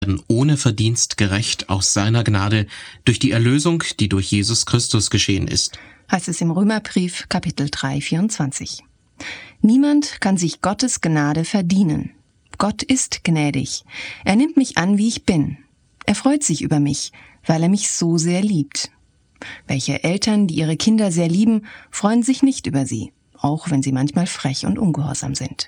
ohne Verdienst gerecht aus seiner Gnade durch die Erlösung, die durch Jesus Christus geschehen ist. Heißt es im Römerbrief, Kapitel 3, 24. Niemand kann sich Gottes Gnade verdienen. Gott ist gnädig. Er nimmt mich an, wie ich bin. Er freut sich über mich, weil er mich so sehr liebt. Welche Eltern, die ihre Kinder sehr lieben, freuen sich nicht über sie, auch wenn sie manchmal frech und ungehorsam sind.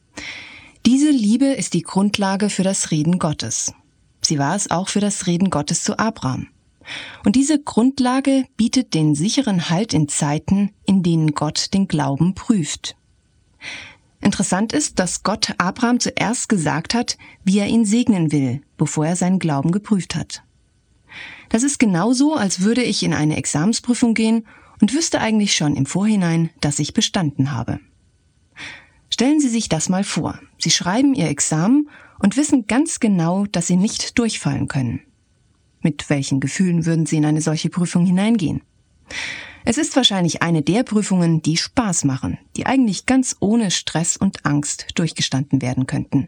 Diese Liebe ist die Grundlage für das Reden Gottes. Sie war es auch für das Reden Gottes zu Abraham. Und diese Grundlage bietet den sicheren Halt in Zeiten, in denen Gott den Glauben prüft. Interessant ist, dass Gott Abraham zuerst gesagt hat, wie er ihn segnen will, bevor er seinen Glauben geprüft hat. Das ist genauso, als würde ich in eine Examensprüfung gehen und wüsste eigentlich schon im Vorhinein, dass ich bestanden habe. Stellen Sie sich das mal vor. Sie schreiben Ihr Examen und wissen ganz genau, dass Sie nicht durchfallen können. Mit welchen Gefühlen würden Sie in eine solche Prüfung hineingehen? Es ist wahrscheinlich eine der Prüfungen, die Spaß machen, die eigentlich ganz ohne Stress und Angst durchgestanden werden könnten.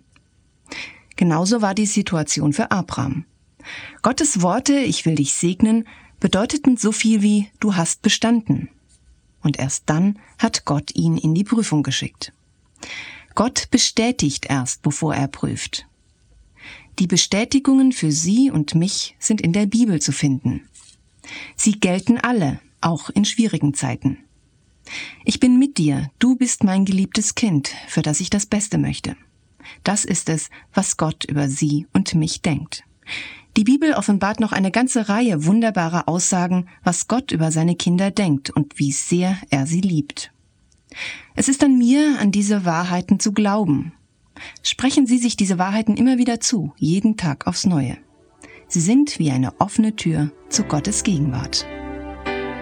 Genauso war die Situation für Abraham. Gottes Worte, ich will dich segnen, bedeuteten so viel wie, du hast bestanden. Und erst dann hat Gott ihn in die Prüfung geschickt. Gott bestätigt erst, bevor er prüft. Die Bestätigungen für Sie und mich sind in der Bibel zu finden. Sie gelten alle, auch in schwierigen Zeiten. Ich bin mit dir, du bist mein geliebtes Kind, für das ich das Beste möchte. Das ist es, was Gott über Sie und mich denkt. Die Bibel offenbart noch eine ganze Reihe wunderbarer Aussagen, was Gott über seine Kinder denkt und wie sehr er sie liebt. Es ist an mir, an diese Wahrheiten zu glauben. Sprechen Sie sich diese Wahrheiten immer wieder zu, jeden Tag aufs Neue. Sie sind wie eine offene Tür zu Gottes Gegenwart.